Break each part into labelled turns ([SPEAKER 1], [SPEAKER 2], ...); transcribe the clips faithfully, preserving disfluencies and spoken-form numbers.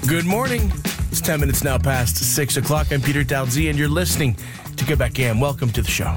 [SPEAKER 1] Good morning. It's ten minutes now past six o'clock. I'm Peter Dalzey, and you're listening to Quebec A M. Welcome to the show.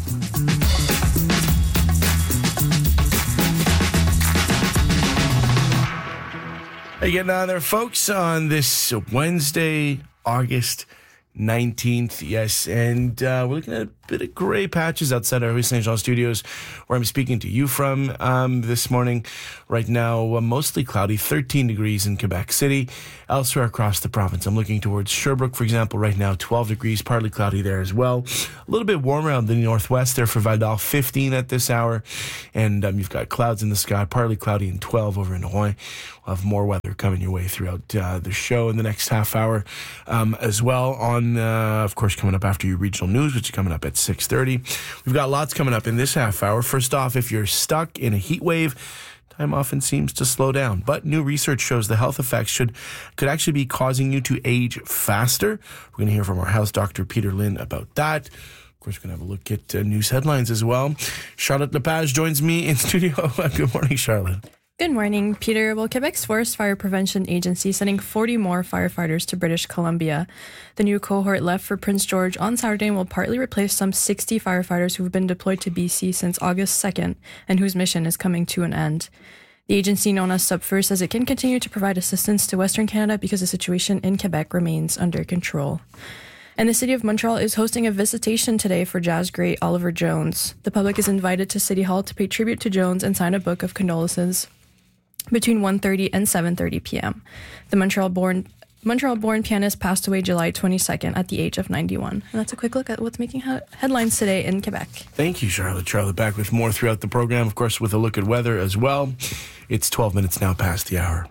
[SPEAKER 1] How you getting on there, folks, on this Wednesday, August nineteenth? Yes, and uh, we're looking at a bit of gray patches outside our Rue Saint-Jean studios, where I'm speaking to you from um, this morning. Right now, uh, mostly cloudy, thirteen degrees in Quebec City. Elsewhere across the province, I'm looking towards Sherbrooke, for example, right now, twelve degrees, partly cloudy there as well. A little bit warmer out in the northwest there for Val-d'Or, fifteen at this hour. And um, you've got clouds in the sky, partly cloudy, and twelve over in Rouen. We'll have more weather coming your way throughout uh, the show in the next half hour um, as well. On, uh, of course, coming up after your regional news, which is coming up at six thirty. We've got lots coming up in this half hour. First off, if you're stuck in a heat wave, time often seems to slow down, but new research shows the health effects should could actually be causing you to age faster. We're going to hear from our health doctor, Peter Lynn, about that. Of course, we're going to have a look at uh, news headlines as well. Charlotte Lepage joins me in studio. Good morning, Charlotte.
[SPEAKER 2] Good morning, Peter. Well, Quebec's Forest Fire Prevention Agency sending forty more firefighters to British Columbia. The new cohort left for Prince George on Saturday and will partly replace some sixty firefighters who have been deployed to B C since August second and whose mission is coming to an end. The agency, known as SUBFIR, says it can continue to provide assistance to Western Canada because the situation in Quebec remains under control. And the City of Montreal is hosting a visitation today for jazz great Oliver Jones. The public is invited to City Hall to pay tribute to Jones and sign a book of condolences between one thirty and seven thirty p.m. The Montreal-born Montreal-born pianist passed away July twenty-second at the age of ninety-one. And that's a quick look at what's making he- headlines today in Quebec.
[SPEAKER 1] Thank you, Charlotte. Charlotte back with more throughout the program, of course, with a look at weather as well. It's twelve minutes now past the hour.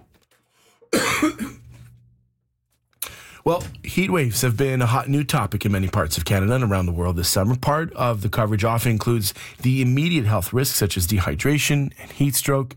[SPEAKER 1] Well, heat waves have been a hot new topic in many parts of Canada and around the world this summer. Part of the coverage often includes the immediate health risks such as dehydration and heat stroke.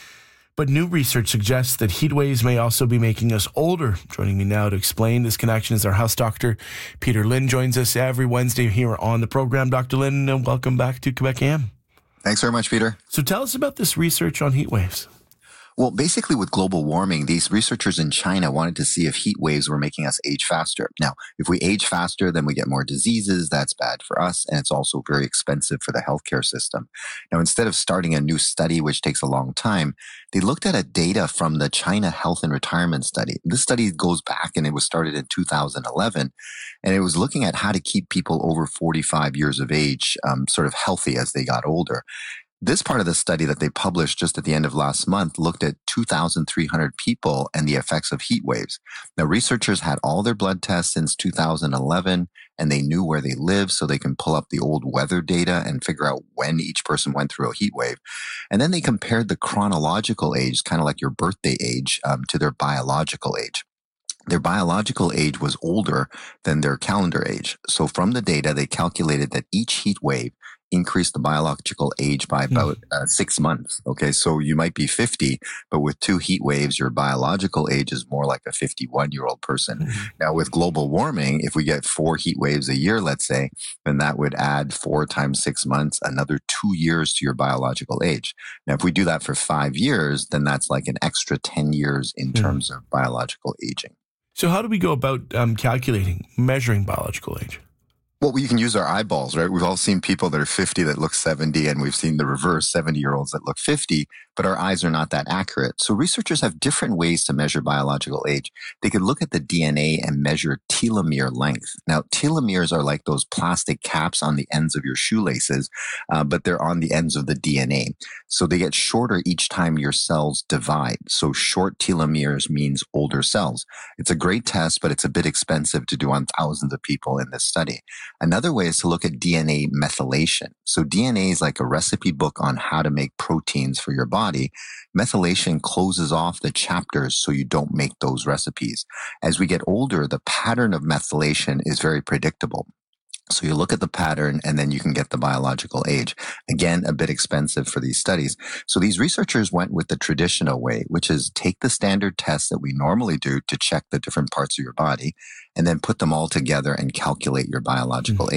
[SPEAKER 1] But new research suggests that heat waves may also be making us older. Joining me now to explain this connection is our house doctor, Peter Lynn, joins us every Wednesday here on the program. Doctor Lynn, and welcome back to Quebec A M.
[SPEAKER 3] Thanks very much, Peter.
[SPEAKER 1] So tell us about this research on heat waves.
[SPEAKER 3] Well, basically with global warming, these researchers in China wanted to see if heat waves were making us age faster. Now, if we age faster, then we get more diseases. That's bad for us. And it's also very expensive for the healthcare system. Now, instead of starting a new study, which takes a long time, they looked at a data from the China Health and Retirement Study. This study goes back and it was started in two thousand eleven. And it was looking at how to keep people over forty-five years of age um, sort of healthy as they got older. This part of the study that they published just at the end of last month looked at two thousand three hundred people and the effects of heat waves. Now, researchers had all their blood tests since two thousand eleven, and they knew where they lived, so they can pull up the old weather data and figure out when each person went through a heat wave. And then they compared the chronological age, kind of like your birthday age, um, to their biological age. Their biological age was older than their calendar age. So from the data, they calculated that each heat wave increased the biological age by about uh, six months. Okay, so you might be fifty, but with two heat waves, your biological age is more like a fifty-one-year-old person. Mm-hmm. Now, with global warming, if we get four heat waves a year, let's say, then that would add four times six months, another two years to your biological age. Now, if we do that for five years, then that's like an extra ten years in mm-hmm. terms of biological aging.
[SPEAKER 1] So how do we go about um, calculating, measuring biological age?
[SPEAKER 3] Well, we can use our eyeballs, right? We've all seen people that are fifty that look seventy, and we've seen the reverse seventy-year-olds that look fifty, but our eyes are not that accurate. So researchers have different ways to measure biological age. They could look at the D N A and measure telomere length. Now, telomeres are like those plastic caps on the ends of your shoelaces, uh, but they're on the ends of the D N A. So they get shorter each time your cells divide. So short telomeres means older cells. It's a great test, but it's a bit expensive to do on thousands of people in this study. Another way is to look at D N A methylation. So D N A is like a recipe book on how to make proteins for your body. Methylation closes off the chapters so you don't make those recipes. As we get older, the pattern of methylation is very predictable. So you look at the pattern and then you can get the biological age. Again, a bit expensive for these studies. So these researchers went with the traditional way, which is take the standard tests that we normally do to check the different parts of your body and then put them all together and calculate your biological mm-hmm. age.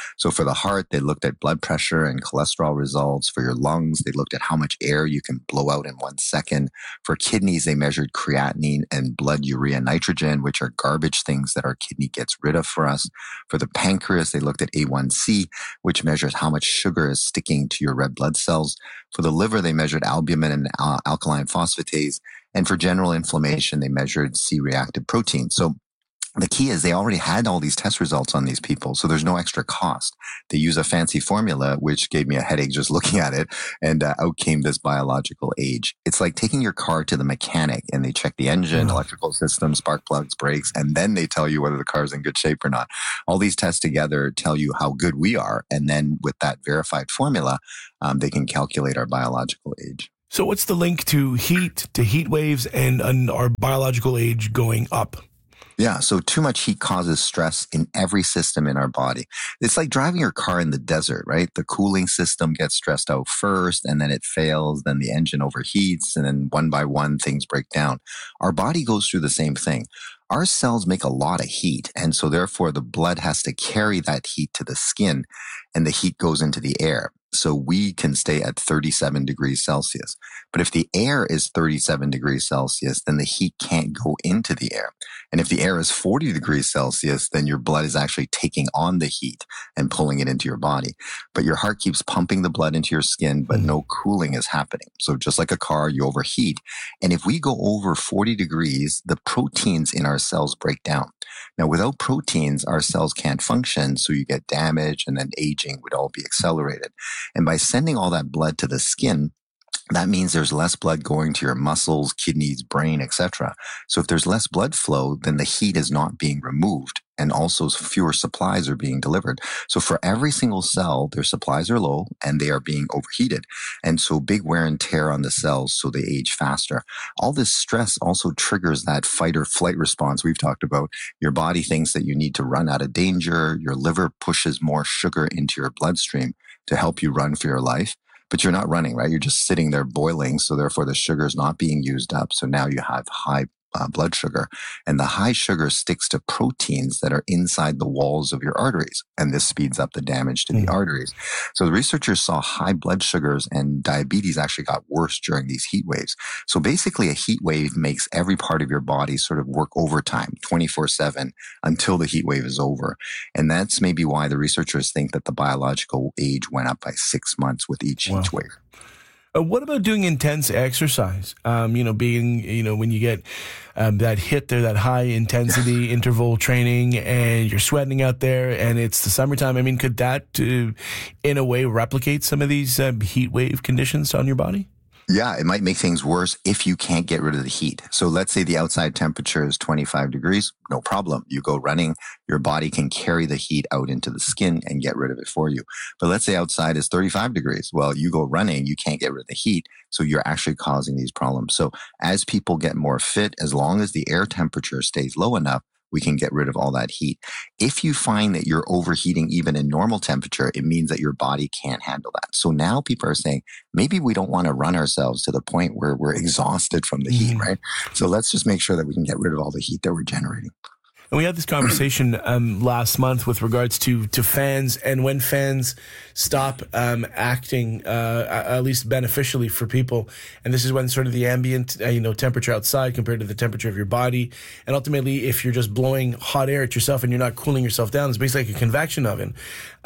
[SPEAKER 3] So for the heart, they looked at blood pressure and cholesterol results. For your lungs, they looked at how much air you can blow out in one second. For kidneys, they measured creatinine and blood urea nitrogen, which are garbage things that our kidney gets rid of for us. For the pancreas, they looked at A one C, which measures how much sugar is sticking to your red blood cells. For the liver, they measured albumin and uh, alkaline phosphatase. And for general inflammation, they measured C-reactive protein. So the key is they already had all these test results on these people, so there's no extra cost. They use a fancy formula, which gave me a headache just looking at it, and uh, out came this biological age. It's like taking your car to the mechanic, and they check the engine, mm. electrical system, spark plugs, brakes, and then they tell you whether the car's in good shape or not. All these tests together tell you how good we are, and then with that verified formula, um, they can calculate our biological age.
[SPEAKER 1] So what's the link to heat, to heat waves, and, and our biological age going up?
[SPEAKER 3] Yeah, so too much heat causes stress in every system in our body. It's like driving your car in the desert, right? The cooling system gets stressed out first, and then it fails, then the engine overheats, and then one by one, things break down. Our body goes through the same thing. Our cells make a lot of heat, and so therefore the blood has to carry that heat to the skin, and the heat goes into the air. So we can stay at thirty-seven degrees Celsius. But if the air is thirty-seven degrees Celsius, then the heat can't go into the air. And if the air is forty degrees Celsius, then your blood is actually taking on the heat and pulling it into your body. But your heart keeps pumping the blood into your skin, but no cooling is happening. So just like a car, you overheat. And if we go over forty degrees, the proteins in our cells break down. Now, without proteins, our cells can't function, so you get damage, and then aging would all be accelerated. And by sending all that blood to the skin, that means there's less blood going to your muscles, kidneys, brain, et cetera. So if there's less blood flow, then the heat is not being removed, and also fewer supplies are being delivered. So for every single cell, their supplies are low and they are being overheated. And so big wear and tear on the cells, so they age faster. All this stress also triggers that fight or flight response we've talked about. Your body thinks that you need to run out of danger. Your liver pushes more sugar into your bloodstream to help you run for your life. But you're not running, right? You're just sitting there boiling. So therefore the sugar is not being used up. So now you have high uh, blood sugar, and the high sugar sticks to proteins that are inside the walls of your arteries. And this speeds up the damage to mm. the arteries. So the researchers saw high blood sugars and diabetes actually got worse during these heat waves. So basically a heat wave makes every part of your body sort of work overtime twenty-four seven until the heat wave is over. And that's maybe why the researchers think that the biological age went up by six months with each
[SPEAKER 1] wow.
[SPEAKER 3] heat wave.
[SPEAKER 1] Uh, what about doing intense exercise? Um, you know, being, you know, when you get um, that hit there, that high intensity interval training, and you're sweating out there, and it's the summertime. I mean, could that, uh, in a way, replicate some of these uh, heat wave conditions on your body?
[SPEAKER 3] Yeah, it might make things worse if you can't get rid of the heat. So let's say the outside temperature is twenty-five degrees, no problem. You go running, your body can carry the heat out into the skin and get rid of it for you. But let's say outside is thirty-five degrees. Well, you go running, you can't get rid of the heat, so you're actually causing these problems. So as people get more fit, as long as the air temperature stays low enough, we can get rid of all that heat. If you find that you're overheating even in normal temperature, it means that your body can't handle that. So now people are saying, maybe we don't want to run ourselves to the point where we're exhausted from the mm. heat, right? So let's just make sure that we can get rid of all the heat that we're generating.
[SPEAKER 1] And we had this conversation um, last month with regards to, to fans, and when fans stop um, acting, uh, at least beneficially for people. And this is when sort of the ambient, uh, you know, temperature outside compared to the temperature of your body. And ultimately, if you're just blowing hot air at yourself and you're not cooling yourself down, it's basically like a convection oven, uh,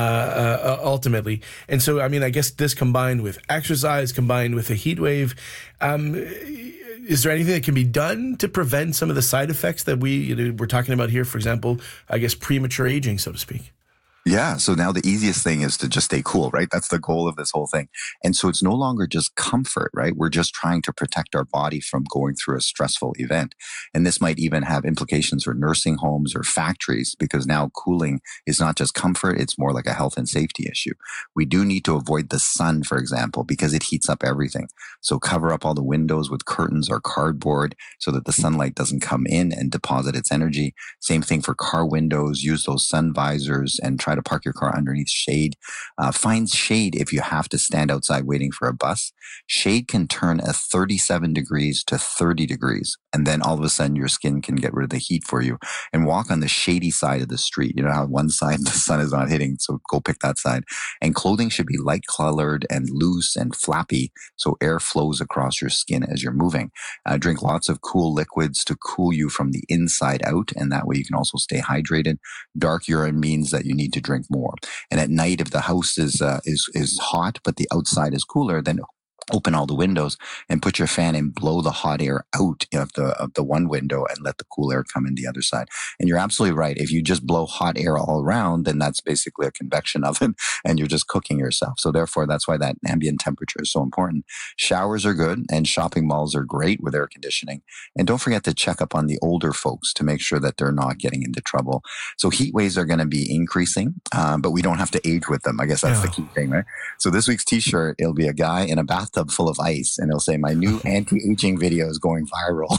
[SPEAKER 1] uh, ultimately. And so, I mean, I guess this combined with exercise, combined with a heat wave, um, is there anything that can be done to prevent some of the side effects that we, you know, we're talking about here? For example, I guess premature aging, so to speak.
[SPEAKER 3] Yeah. So now the easiest thing is to just stay cool, right? That's the goal of this whole thing. And so it's no longer just comfort, right? We're just trying to protect our body from going through a stressful event. And this might even have implications for nursing homes or factories, because now cooling is not just comfort. It's more like a health and safety issue. We do need to avoid the sun, for example, because it heats up everything. So cover up all the windows with curtains or cardboard so that the sunlight doesn't come in and deposit its energy. Same thing for car windows. Use those sun visors and try try to park your car underneath shade. Uh, find shade if you have to stand outside waiting for a bus. Shade can turn a thirty-seven degrees to thirty degrees. And then all of a sudden your skin can get rid of the heat for you. And walk on the shady side of the street. You know how one side the sun is not hitting, so go pick that side. And clothing should be light colored and loose and flappy so air flows across your skin as you're moving. Uh, drink lots of cool liquids to cool you from the inside out, and that way you can also stay hydrated. Dark urine means that you need to drink more. And at night, if the house is uh, is is hot but the outside is cooler, then open all the windows and put your fan and blow the hot air out of the of the one window and let the cool air come in the other side. And you're absolutely right. If you just blow hot air all around, then that's basically a convection oven and you're just cooking yourself. So therefore, that's why that ambient temperature is so important. Showers are good and shopping malls are great with air conditioning. And don't forget to check up on the older folks to make sure that they're not getting into trouble. So heat waves are going to be increasing, um, but we don't have to age with them. I guess that's yeah. the key thing, right? So this week's t-shirt, it'll be a guy in a bathtub full of ice, and it'll say, "My new anti-aging video is going viral."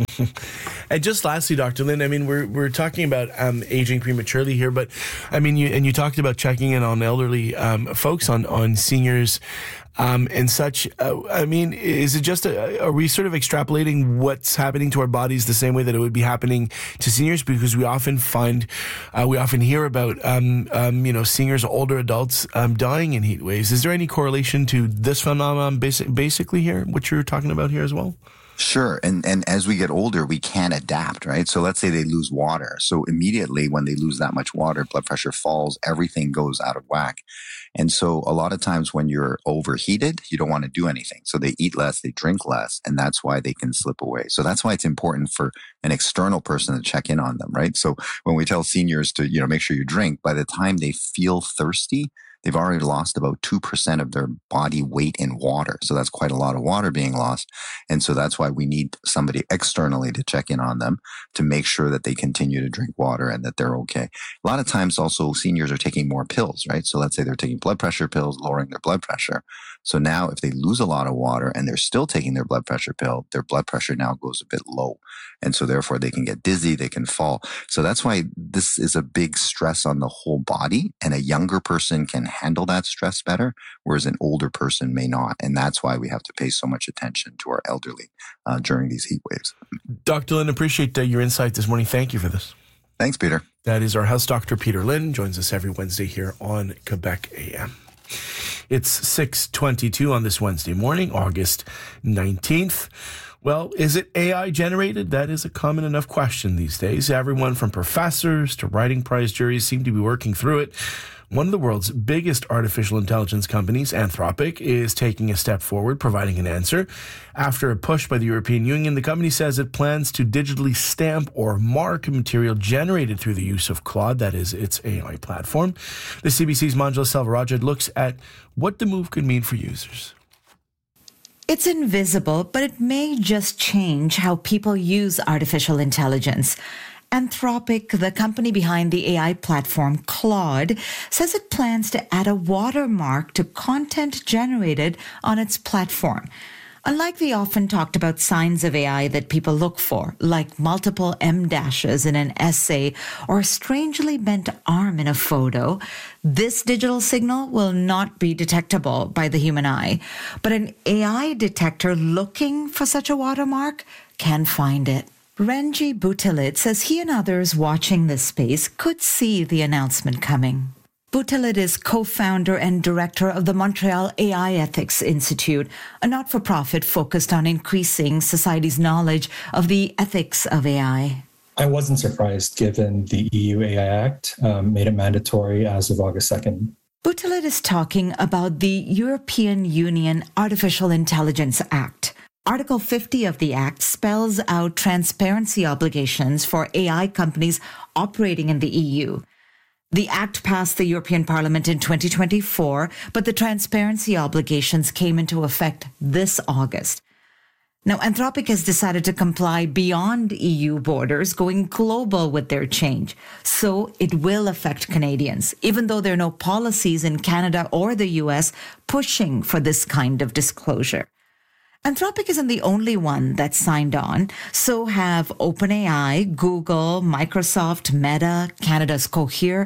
[SPEAKER 1] And just lastly, Doctor Lin, I mean, we're we're talking about um, aging prematurely here, but I mean, you and you talked about checking in on elderly um, folks, on on seniors. Um, and such. Uh, I mean, is it just, a, are we sort of extrapolating what's happening to our bodies the same way that it would be happening to seniors? Because we often find, uh, we often hear about, um, um, you know, seniors, older adults um, dying in heat waves. Is there any correlation to this phenomenon basic, basically here, what you're talking about here as well?
[SPEAKER 3] Sure. And and as we get older, we can adapt, right? So let's say they lose water. So immediately when they lose that much water, blood pressure falls, everything goes out of whack. And so a lot of times when you're overheated, you don't want to do anything. So they eat less, they drink less, and that's why they can slip away. So that's why it's important for an external person to check in on them, right? So when we tell seniors to, you know, make sure you drink, by the time they feel thirsty, they've already lost about two percent of their body weight in water. So that's quite a lot of water being lost. And so that's why we need somebody externally to check in on them to make sure that they continue to drink water and that they're okay. A lot of times also seniors are taking more pills, right? So let's say they're taking blood pressure pills, lowering their blood pressure. So now if they lose a lot of water and they're still taking their blood pressure pill, their blood pressure now goes a bit low. And so therefore they can get dizzy, they can fall. So that's why this is a big stress on the whole body, and a younger person can handle that stress better, whereas an older person may not. And that's why we have to pay so much attention to our elderly uh, during these heat waves.
[SPEAKER 1] Doctor Lin, appreciate uh, your insight this morning. Thank you for this.
[SPEAKER 3] Thanks, Peter.
[SPEAKER 1] That is our house doctor, Peter Lin, joins us every Wednesday here on Quebec A M. It's six twenty-two on this Wednesday morning, August nineteenth. Well, is it A I generated? That is a common enough question these days. Everyone from professors to writing prize juries seem to be working through it. One of the world's biggest artificial intelligence companies, Anthropic, is taking a step forward, providing an answer. After a push by the European Union, the company says it plans to digitally stamp or mark material generated through the use of Claude, that is its A I platform. The C B C's Manjula Selvarajah looks at what the move could mean for users.
[SPEAKER 4] It's invisible, but it may just change how people use artificial intelligence. Anthropic, the company behind the A I platform Claude, says it plans to add a watermark to content generated on its platform. Unlike the often talked about signs of A I that people look for, like multiple M dashes in an essay or a strangely bent arm in a photo, this digital signal will not be detectable by the human eye. But an A I detector looking for such a watermark can find it. Renji Butilit says he and others watching this space could see the announcement coming. Butilit is co-founder and director of the Montreal A I Ethics Institute, a not-for-profit focused on increasing society's knowledge of the ethics of A I.
[SPEAKER 5] I wasn't surprised given the E U A I Act um, made it mandatory as of August second.
[SPEAKER 4] Butilit is talking about the European Union Artificial Intelligence Act. Article fifty of the Act spells out transparency obligations for A I companies operating in the E U. The Act passed the European Parliament in twenty twenty-four, but the transparency obligations came into effect this August. Now, Anthropic has decided to comply beyond E U borders, going global with their change. So it will affect Canadians, even though there are no policies in Canada or the U S pushing for this kind of disclosure. Anthropic isn't the only one that's signed on. So have OpenAI, Google, Microsoft, Meta, Canada's Cohere,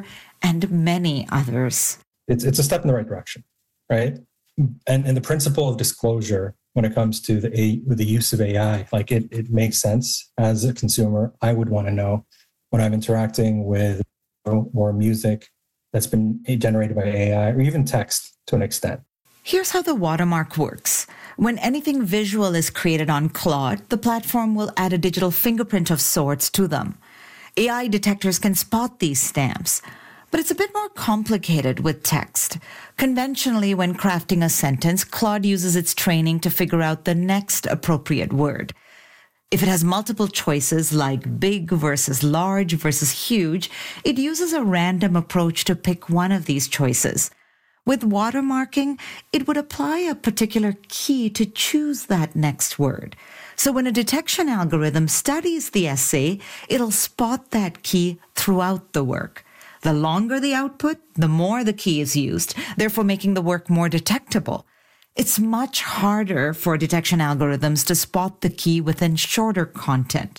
[SPEAKER 4] and many others.
[SPEAKER 5] It's it's a step in the right direction, right? And and the principle of disclosure when it comes to the a, with the use of A I, like it it makes sense as a consumer. I would want to know when I'm interacting with or music that's been generated by A I or even text to an extent.
[SPEAKER 4] Here's how the watermark works. When anything visual is created on Claude, the platform will add a digital fingerprint of sorts to them. A I detectors can spot these stamps, but it's a bit more complicated with text. Conventionally, when crafting a sentence, Claude uses its training to figure out the next appropriate word. If it has multiple choices like big versus large versus huge, it uses a random approach to pick one of these choices. With watermarking, it would apply a particular key to choose that next word. So when a detection algorithm studies the essay, it'll spot that key throughout the work. The longer the output, the more the key is used, therefore making the work more detectable. It's much harder for detection algorithms to spot the key within shorter content.